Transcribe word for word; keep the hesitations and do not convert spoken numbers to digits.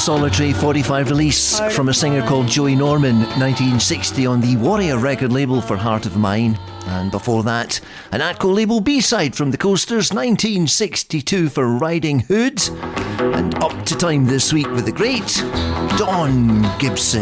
solitary forty-five release from a singer called Joey Norman, nineteen sixty, on the Warrior record label for Heart of Mine. And before that, an Atco label B-side from the Coasters, nineteen sixty-two, for Riding Hood. And up to time this week with the great Don Gibson.